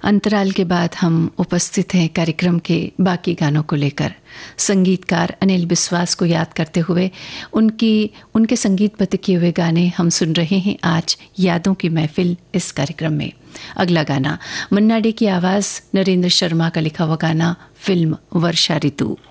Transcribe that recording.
अंतराल के बाद हम उपस्थित हैं कार्यक्रम के बाकी गानों को लेकर। संगीतकार अनिल बिस्वास को याद करते हुए उनके संगीतबद्ध किए हुए गाने हम सुन रहे हैं आज यादों की महफिल इस कार्यक्रम में। अगला गाना मन्ना डे की आवाज़, नरेंद्र शर्मा का लिखा हुआ गाना, फिल्म वर्षा ऋतु।